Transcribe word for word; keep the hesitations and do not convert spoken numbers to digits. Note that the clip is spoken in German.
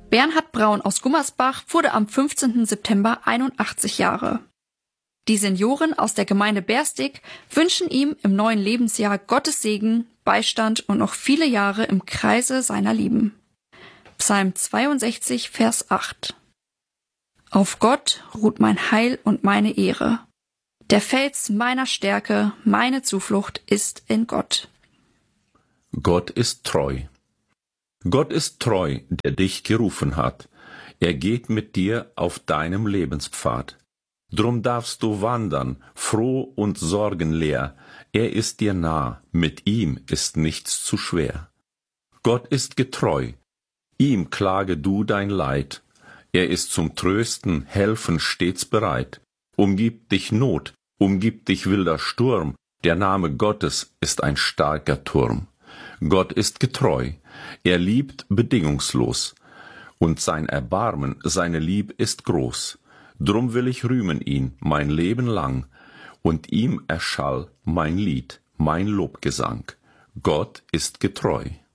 Bernhard Braun aus Gummersbach wurde am fünfzehnten September einundachtzig Jahre. Die Senioren aus der Gemeinde Berstig wünschen ihm im neuen Lebensjahr Gottes Segen, Beistand und noch viele Jahre im Kreise seiner Lieben. Psalm zweiundsechzig, Vers acht. Auf Gott ruht mein Heil und meine Ehre. Der Fels meiner Stärke, meine Zuflucht ist in Gott. Gott ist treu. Gott ist treu, der dich gerufen hat. Er geht mit dir auf deinem Lebenspfad. Drum darfst du wandern, froh und sorgenleer. Er ist dir nah, mit ihm ist nichts zu schwer. Gott ist getreu, ihm klage du dein Leid. Er ist zum Trösten, Helfen stets bereit. Umgibt dich Not, umgibt dich wilder Sturm. Der Name Gottes ist ein starker Turm. Gott ist getreu, er liebt bedingungslos, und sein Erbarmen, seine Lieb ist groß. Drum will ich rühmen ihn mein Leben lang, und ihm erschall mein Lied, mein Lobgesang. Gott ist getreu.